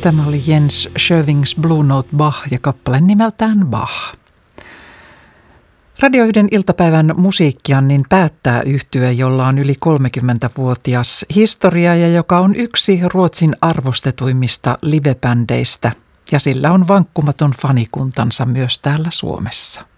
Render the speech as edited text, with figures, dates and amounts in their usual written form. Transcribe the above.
Tämä oli Jens Schövings Blue Note Bach ja kappale nimeltään Bach. Radio 1 iltapäivän musiikkiannin päättää yhtye, jolla on yli 30-vuotias historia ja joka on yksi Ruotsin arvostetuimmista livebändeistä. Ja sillä on vankkumaton fanikuntansa myös täällä Suomessa.